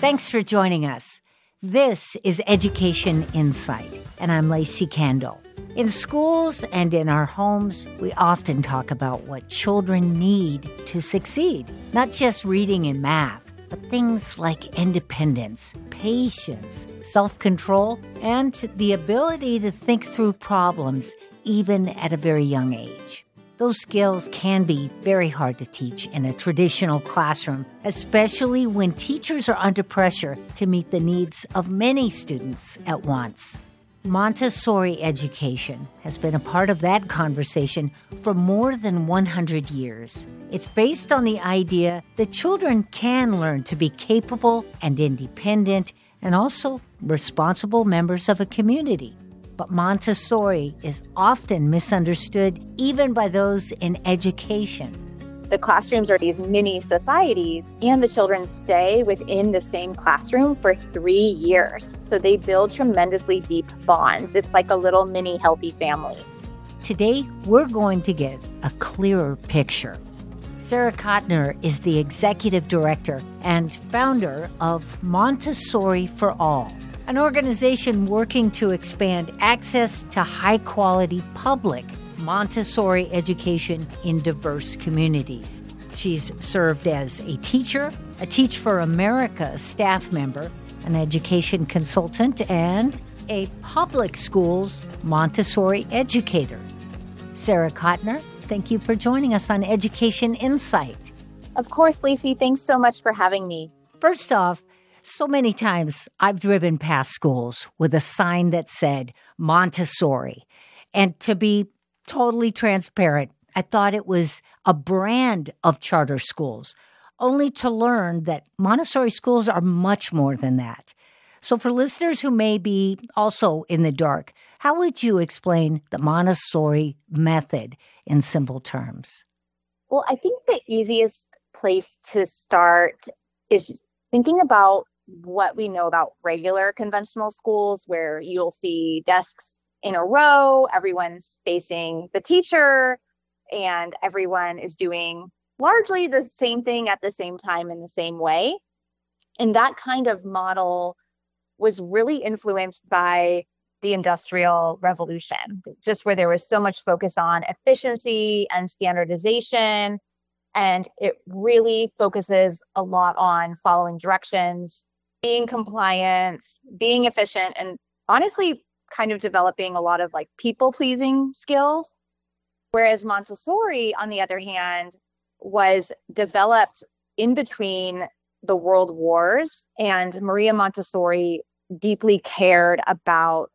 Thanks for joining us. This is Education Insight, and I'm Lacey Kendall. In schools and in our homes, we often talk about what children need to succeed, not just reading and math, but things like independence, patience, self-control, and the ability to think through problems even at a very young age. Those skills can be very hard to teach in a traditional classroom, especially when teachers are under pressure to meet the needs of many students at once. Montessori education has been a part of that conversation for more than 100 years. It's based on the idea that children can learn to be capable and independent and also responsible members of a community. But Montessori is often misunderstood even by those in education. The classrooms are these mini societies, and the children stay within the same classroom for 3 years. So they build tremendously deep bonds. It's like a little mini healthy family. Today, we're going to get a clearer picture. Sarah Kotner is the executive director and founder of Montessori for All, an organization working to expand access to high-quality public Montessori education in diverse communities. She's served as a teacher, a Teach for America staff member, an education consultant, and a public schools Montessori educator. Sarah Kotner, thank you for joining us on Education Insight. Of course, Lacey, thanks so much for having me. First off, so many times I've driven past schools with a sign that said Montessori. And to be totally transparent, I thought it was a brand of charter schools, only to learn that Montessori schools are much more than that. So for listeners who may be also in the dark, how would you explain the Montessori method in simple terms? Well, I think the easiest place to start is thinking about what we know about regular conventional schools, where you'll see desks in a row, everyone's facing the teacher, and everyone is doing largely the same thing at the same time in the same way. And that kind of model was really influenced by the Industrial Revolution, just where there was so much focus on efficiency and standardization. And it really focuses a lot on following directions, being compliant, being efficient, and honestly, kind of developing a lot of like people-pleasing skills. Whereas Montessori, on the other hand, was developed in between the world wars, and Maria Montessori deeply cared about